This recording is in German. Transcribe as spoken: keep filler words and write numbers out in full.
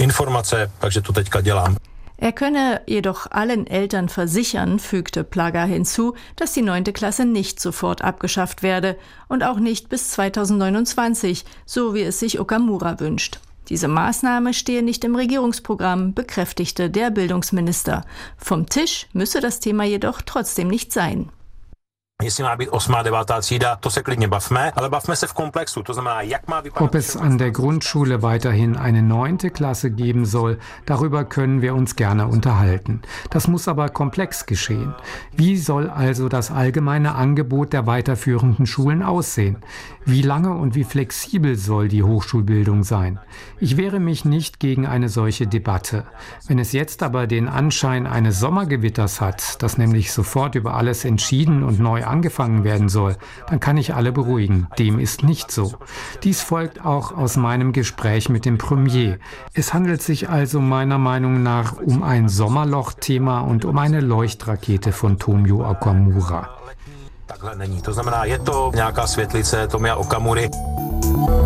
informace, takže to teďka dělám. Er könne jedoch allen Eltern versichern, fügte Plaga hinzu, dass die neunte Klasse nicht sofort abgeschafft werde und auch nicht bis zweitausendneunundzwanzig, so wie es sich Okamura wünscht. Diese Maßnahme stehe nicht im Regierungsprogramm, bekräftigte der Bildungsminister. Vom Tisch müsse das Thema jedoch trotzdem nicht sein. Ob es an der Grundschule weiterhin eine neunte Klasse geben soll, darüber können wir uns gerne unterhalten. Das muss aber komplex geschehen. Wie soll also das allgemeine Angebot der weiterführenden Schulen aussehen? Wie lange und wie flexibel soll die Hochschulbildung sein? Ich wehre mich nicht gegen eine solche Debatte. Wenn es jetzt aber den Anschein eines Sommergewitters hat, dass nämlich sofort über alles entschieden und neu angefangen werden soll, dann kann ich alle beruhigen. Dem ist nicht so. Dies folgt auch aus meinem Gespräch mit dem Premier. Es handelt sich also meiner Meinung nach um ein Sommerloch-Thema und um eine Leuchtrakete von Tomio Okamura. Takhle není. To znamená, je to nějaká světlice Tomia Okamury.